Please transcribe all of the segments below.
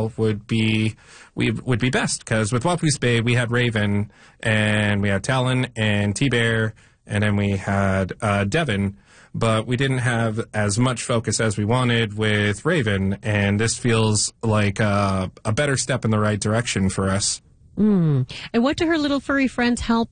show would be best, because with Wapoose Bay we had Raven, and we had Talon and T-Bear, and then we had Devin, but we didn't have as much focus as we wanted with Raven, and this feels like a better step in the right direction for us. And what do her little furry friends help,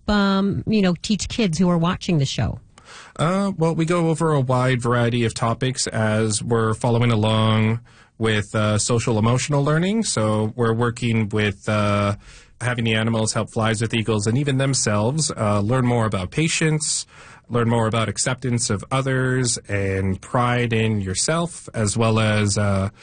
teach kids who are watching the show? Well, we go over a wide variety of topics as we're following along with social emotional learning. So we're working with having the animals help flies with eagles and even themselves learn more about patience, learn more about acceptance of others and pride in yourself, as well as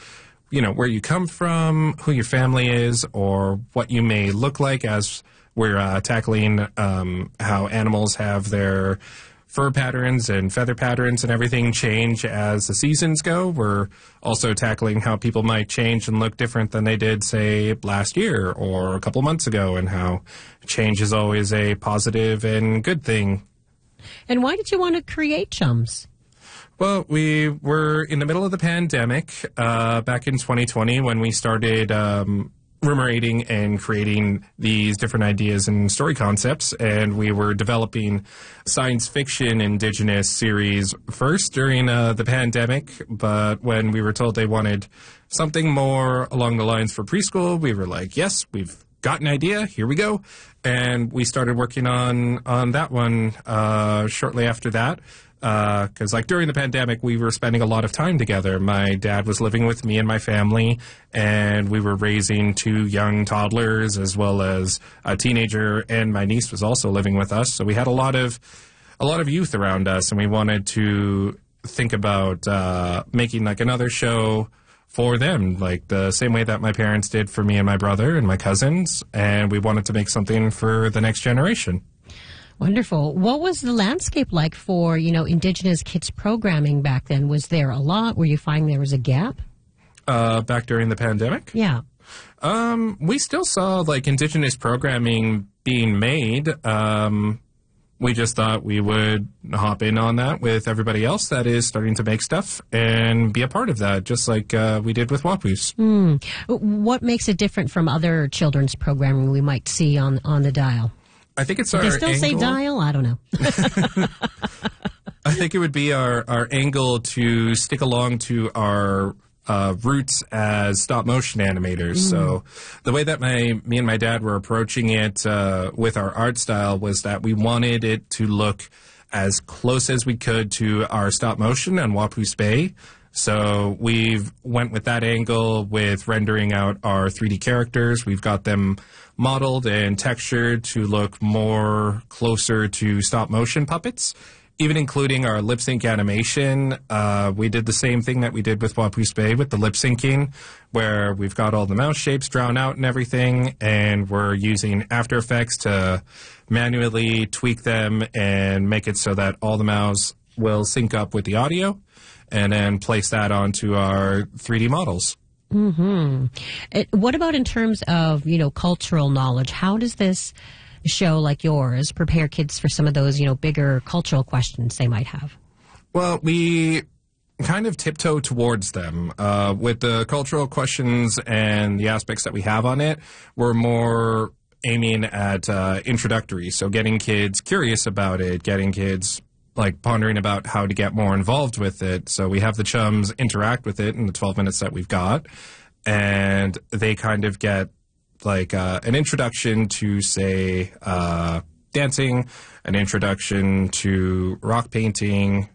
where you come from, who your family is, or what you may look like, as we're tackling how animals have their fur patterns and feather patterns and everything change as the seasons go. We're also tackling how people might change and look different than they did, say, last year or a couple months ago, and how change is always a positive and good thing. And why did you want to create Chums? Well, we were in the middle of the pandemic back in 2020 when we started ruminating and creating these different ideas and story concepts, and we were developing science fiction Indigenous series first during the pandemic, but when we were told they wanted something more along the lines for preschool, we were like, yes, we've got an idea, here we go. And we started working on that one shortly after that. Because during the pandemic, we were spending a lot of time together. My dad was living with me and my family, and we were raising 2 young toddlers as well as a teenager, and my niece was also living with us. So we had a lot of youth around us, and we wanted to think about making another show for them, the same way that my parents did for me and my brother and my cousins, and we wanted to make something for the next generation. Wonderful. What was the landscape like for, Indigenous kids programming back then? Was there a lot? Were you finding there was a gap? Back during the pandemic? Yeah. We still saw, Indigenous programming being made. We just thought we would hop in on that with everybody else that is starting to make stuff and be a part of that, just like we did with Wapoose. What makes it different from other children's programming we might see on the dial? I think it's Did our they still angle. say dial? I don't know. I think it would be our angle to stick along to our roots as stop-motion animators. So the way that me and my dad were approaching it with our art style was that we wanted it to look as close as we could to our stop-motion on Wapoose Bay. So we've went with that angle with rendering out our 3D characters. We've got them modeled and textured to look more closer to stop-motion puppets, even including our lip-sync animation. We did the same thing that we did with Wapoose Bay with the lip-syncing, where we've got all the mouse shapes drawn out and everything, and we're using After Effects to manually tweak them and make it so that all the mouths will sync up with the audio, and then place that onto our 3D models. What about in terms of, cultural knowledge? How does this show like yours prepare kids for some of those, bigger cultural questions they might have? Well, we kind of tiptoe towards them. With the cultural questions and the aspects that we have on it, we're more aiming at introductory, so getting kids curious about it, getting kids pondering about how to get more involved with it. So we have the Chums interact with it in the 12 minutes that we've got, and they kind of get an introduction to, say, dancing, an introduction to rock painting,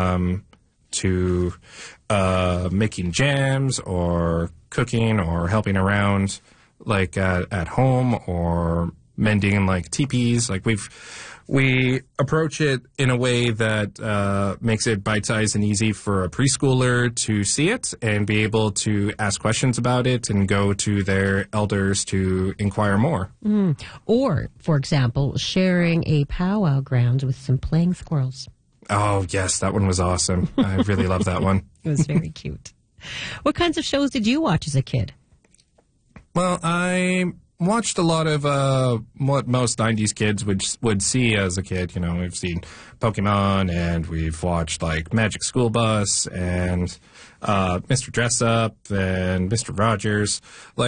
to making jams or cooking or helping around at home or mending teepees. We approach it in a way that makes it bite-sized and easy for a preschooler to see it and be able to ask questions about it and go to their elders to inquire more. Or, for example, sharing a powwow grounds with some playing squirrels. Oh, yes, that one was awesome. I really love that one. It was very cute. What kinds of shows did you watch as a kid? Well, I watched a lot of what most 90s kids would see as a kid. We've seen Pokemon, and we've watched Magic School Bus and Mr. Dress Up and Mr. Rogers.